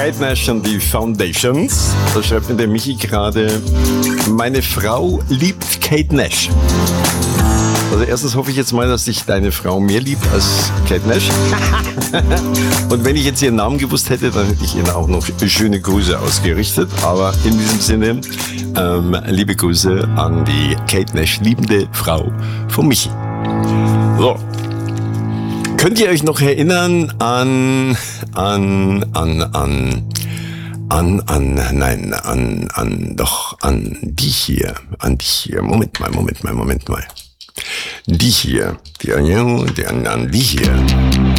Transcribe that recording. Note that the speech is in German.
Kate Nash und die Foundations. Da schreibt mir der Michi gerade, meine Frau liebt Kate Nash. Also erstens hoffe ich jetzt mal, dass dich deine Frau mehr liebt als Kate Nash. Und wenn ich jetzt ihren Namen gewusst hätte, dann hätte ich ihr auch noch schöne Grüße ausgerichtet. Aber in diesem Sinne, liebe Grüße an die Kate Nash, liebende Frau von Michi. So. Könnt ihr euch noch erinnern an die hier. Moment mal. Die hier, an die hier.